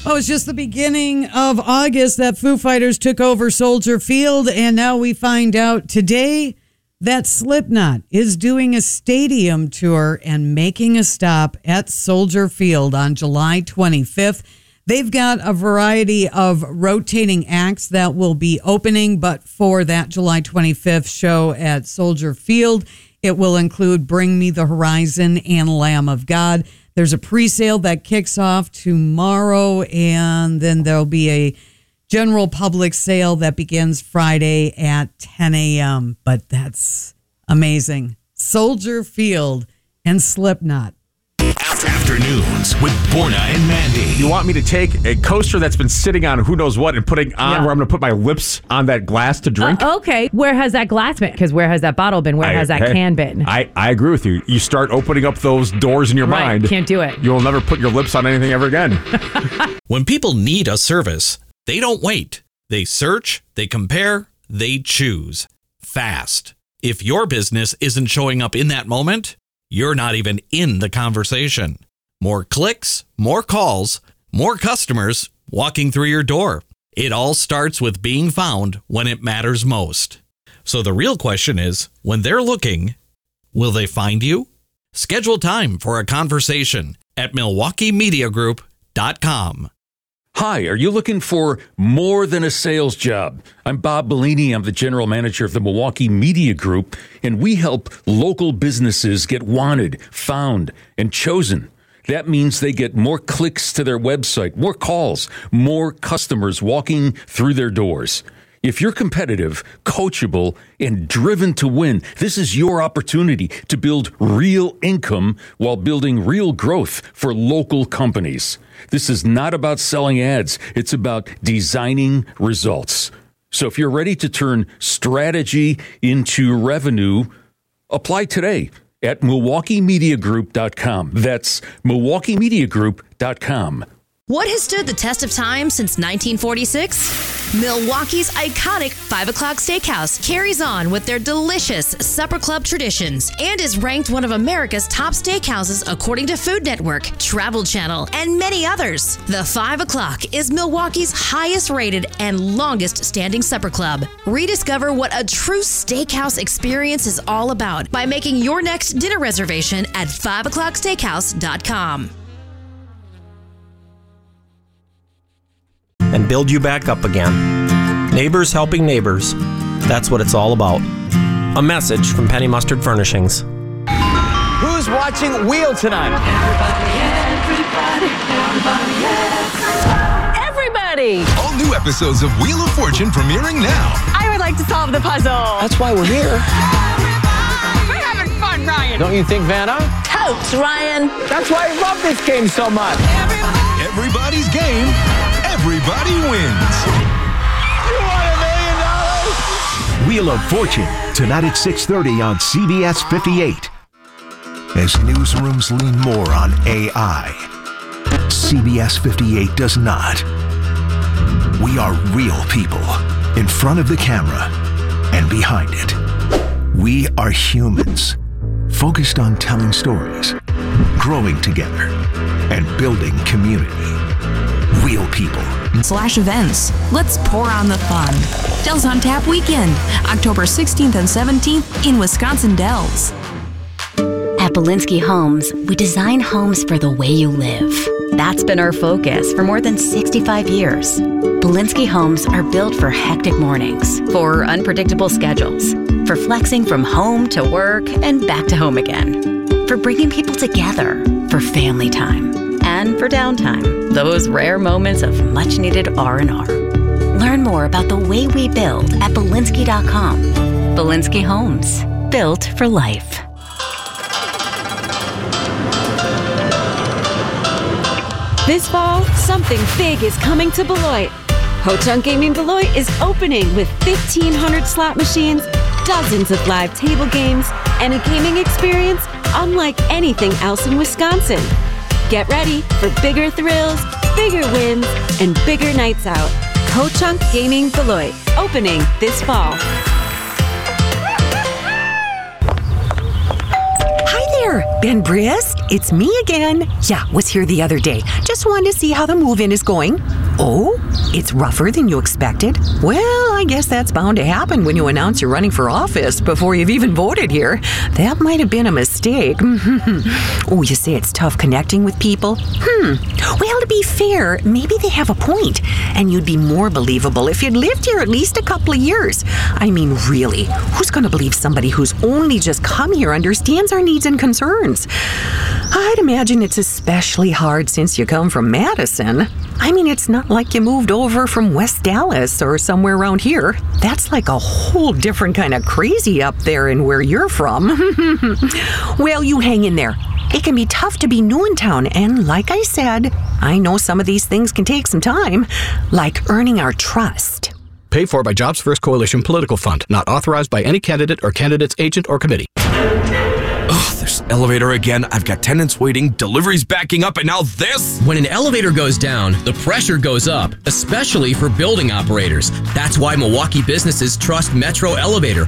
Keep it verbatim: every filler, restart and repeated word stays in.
Oh, it's just the beginning of August that Foo Fighters took over Soldier Field, and now we find out today that Slipknot is doing a stadium tour and making a stop at Soldier Field on July twenty-fifth. They've got a variety of rotating acts that will be opening, but for that July twenty-fifth show at Soldier Field, it will include Bring Me the Horizon and Lamb of God. There's a pre-sale that kicks off tomorrow, and then there'll be a general public sale that begins Friday at ten a.m. But that's amazing. Soldier Field and Slipknot. Afternoons with Borna and Mandy. You want me to take a coaster that's been sitting on who knows what and putting on Yeah. where I'm going to put my lips on that glass to drink? Uh, okay. Where has that glass been? Because where has that bottle been? Where I- has that hey, can been? I, I agree with you. You start opening up those doors in your Right, mind. can't do it. You'll never put your lips on anything ever again. When people need a service, they don't wait. They search, they compare, they choose. Fast. If your business isn't showing up in that moment, you're not even in the conversation. More clicks, more calls, more customers walking through your door. It all starts with being found when it matters most. So the real question is, when they're looking, will they find you? Schedule time for a conversation at Milwaukee Media Group dot com. Hi, are you looking for more than a sales job? I'm Bob Bellini. I'm the general manager of the Milwaukee Media Group, and we help local businesses get wanted, found, and chosen. That means they get more clicks to their website, more calls, more customers walking through their doors. If you're competitive, coachable, and driven to win, this is your opportunity to build real income while building real growth for local companies. This is not about selling ads. It's about designing results. So if you're ready to turn strategy into revenue, apply today at Milwaukee Media Group dot com. That's Milwaukee Media Group dot com. What has stood the test of time since nineteen forty-six? Milwaukee's iconic five o'clock Steakhouse carries on with their delicious Supper Club traditions and is ranked one of America's top steakhouses according to Food Network, Travel Channel, and many others. The five o'clock is Milwaukee's highest rated and longest standing supper club. Rediscover what a true steakhouse experience is all about by making your next dinner reservation at five o'clock steakhouse dot com. And build you back up again. Neighbors helping neighbors. That's what it's all about. A message from Penny Mustard Furnishings. Who's watching Wheel tonight? Everybody, everybody, everybody. All new episodes of Wheel of Fortune premiering now. I would like to solve the puzzle. That's why we're here. We're having fun, Ryan. Don't you think, Vanna? Totes, Ryan. That's why I love this game so much. Everybody's game. Everybody wins. You want a million dollars? Wheel of Fortune, tonight at six thirty on C B S fifty-eight. As newsrooms lean more on A I, C B S fifty-eight does not. We are real people, in front of the camera and behind it. We are humans, focused on telling stories, growing together, and building community. Real people. Slash events. Let's pour on the fun. Dells on Tap Weekend, October sixteenth and seventeenth in Wisconsin Dells. At Belinsky Homes, we design homes for the way you live. That's been our focus for more than sixty-five years. Belinsky Homes are built for hectic mornings, for unpredictable schedules, for flexing from home to work and back to home again, for bringing people together, for family time, and for downtime, those rare moments of much-needed R and R. Learn more about the way we build at Belinsky dot com. Belinsky Homes, built for life. This fall, something big is coming to Beloit. Ho-Chunk Gaming Beloit is opening with fifteen hundred slot machines, dozens of live table games, and a gaming experience unlike anything else in Wisconsin. Get ready for bigger thrills, bigger wins, and bigger nights out. Ho-Chunk Gaming Beloit, opening this fall. Hi there, Ben Brist. It's me again. Yeah, was here the other day. Just wanted to see how the move-in is going. Oh, it's rougher than you expected? Well, I guess that's bound to happen when you announce you're running for office before you've even voted here. That might have been a mistake. Oh, you say it's tough connecting with people? Hmm. Well, to be fair, maybe they have a point, and you'd be more believable if you'd lived here at least a couple of years. I mean, really, who's going to believe somebody who's only just come here understands our needs and concerns? I'd imagine it's especially hard since you come from Madison. I mean, it's not like you moved over from West Dallas or somewhere around here. That's like a whole different kind of crazy up there in where you're from. Well, you hang in there. It can be tough to be new in town, and like I said, I know some of these things can take some time, like earning our trust. Paid for by Jobs First Coalition Political Fund. Not authorized by any candidate or candidate's agent or committee. Ugh, there's an elevator again. I've got tenants waiting, deliveries backing up, and now this? When an elevator goes down, the pressure goes up, especially for building operators. That's why Milwaukee businesses trust Metro Elevator,